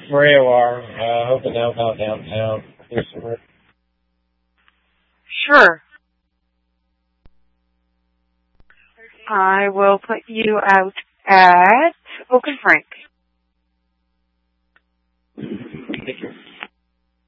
Where you are, hope to know about downtown. Sure. I will put you out at Oak and Frank. Thank you.